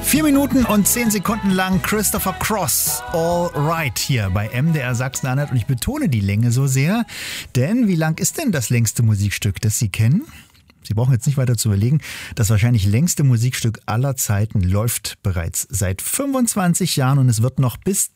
4 Minuten und 10 Sekunden lang Christopher Cross, All Right, hier bei MDR Sachsen-Anhalt. Und ich betone die Länge so sehr, denn wie lang ist denn das längste Musikstück, das Sie kennen? Sie brauchen jetzt nicht weiter zu überlegen. Das wahrscheinlich längste Musikstück aller Zeiten läuft bereits seit 25 Jahren und es wird noch bis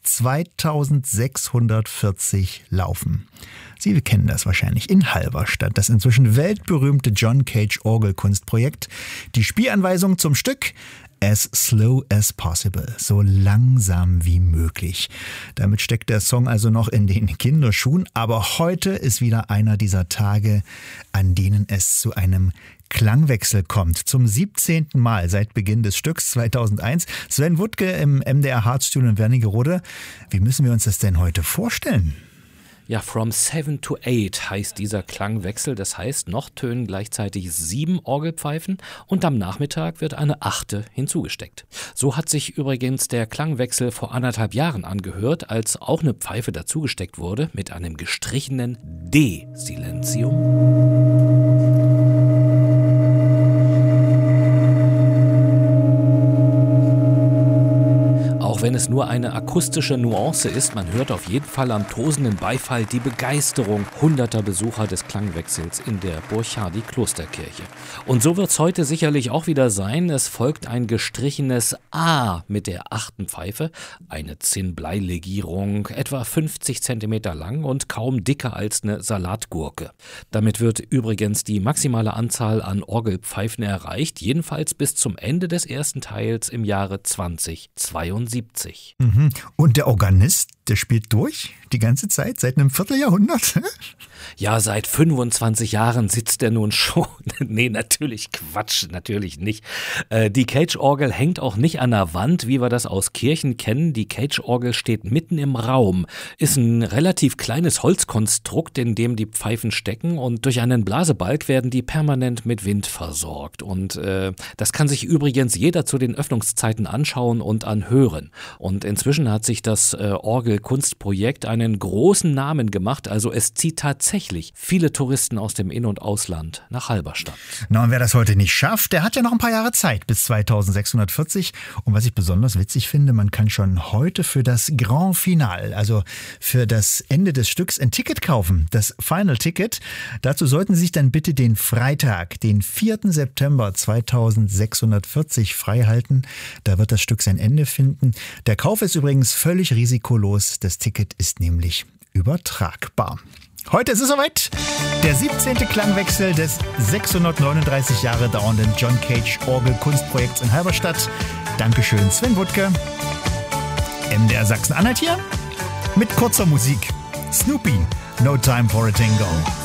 2640 laufen. Sie kennen das wahrscheinlich in Halberstadt, das inzwischen weltberühmte John Cage Orgelkunstprojekt. Die Spielanweisung zum Stück: As slow as possible, so langsam wie möglich. Damit steckt der Song also noch in den Kinderschuhen, aber heute ist wieder einer dieser Tage, an denen es zu einem Klangwechsel kommt. Zum 17. Mal seit Beginn des Stücks 2001. Sven Wuttke im MDR Harzstudio in Wernigerode. Wie müssen wir uns das denn heute vorstellen? Ja, From 7 to 8 heißt dieser Klangwechsel. Das heißt, noch tönen gleichzeitig 7 Orgelpfeifen und am Nachmittag wird eine 8. hinzugesteckt. So hat sich übrigens der Klangwechsel vor 1,5 Jahren angehört, als auch eine Pfeife dazugesteckt wurde mit einem gestrichenen D-Silenzium. Auch wenn es nur eine akustische Nuance ist, man hört auf jeden Fall am tosenden Beifall die Begeisterung hunderter Besucher des Klangwechsels in der Burchardی-Klosterkirche. Und so wird es heute sicherlich auch wieder sein. Es folgt ein gestrichenes A mit der 8. Pfeife, eine Zinnbleilegierung, etwa 50 cm lang und kaum dicker als eine Salatgurke. Damit wird übrigens die maximale Anzahl an Orgelpfeifen erreicht, jedenfalls bis zum Ende des ersten Teils im Jahre 2072. Und der Organist, der spielt durch die ganze Zeit, seit einem Vierteljahrhundert? Ja, seit 25 Jahren sitzt er nun schon. Nee, natürlich Quatsch, natürlich nicht. Die Cage-Orgel hängt auch nicht an der Wand, wie wir das aus Kirchen kennen. Die Cage-Orgel steht mitten im Raum, ist ein relativ kleines Holzkonstrukt, in dem die Pfeifen stecken und durch einen Blasebalg werden die permanent mit Wind versorgt. Und das kann sich übrigens jeder zu den Öffnungszeiten anschauen und anhören. Und inzwischen hat sich das Orgelkunstprojekt einen großen Namen gemacht, also es zieht tatsächlich viele Touristen aus dem In- und Ausland nach Halberstadt. Na, und wer das heute nicht schafft, der hat ja noch ein paar Jahre Zeit bis 2640. Und was ich besonders witzig finde, man kann schon heute für das Grand Finale, also für das Ende des Stücks, ein Ticket kaufen, das Final Ticket. Dazu sollten Sie sich dann bitte den Freitag, den 4. September 2640 freihalten. Da wird das Stück sein Ende finden. Der Kauf ist übrigens völlig risikolos. Das Ticket ist nämlich übertragbar. Heute ist es soweit. Der 17. Klangwechsel des 639 Jahre dauernden John Cage Orgelkunstprojekts in Halberstadt. Dankeschön, Sven Wuttke. MDR Sachsen-Anhalt hier mit kurzer Musik. Snoopy, No Time for a Tango.